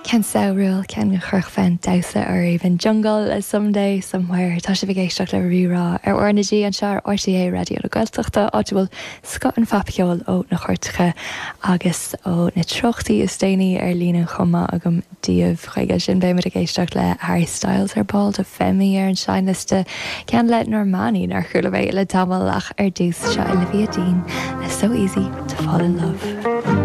Ken saoúil cean church fan dasa ar even jungle a someday somewhere tá sé bhgéisteach le rirá ar ornadí an sear RTA radio na Gaeltachta áitiúil Scott an fapiol ó na chuirtecha agus ó na trochtaí is déine ar lína chuma agam díobh chuige sin bé mar a géisteach le Harry Styles ar ball de femi ar an seinliste cean le Normani nar chuúla bheith le tamil ach ar dús se i le bhíodín. It's so easy to fall in love.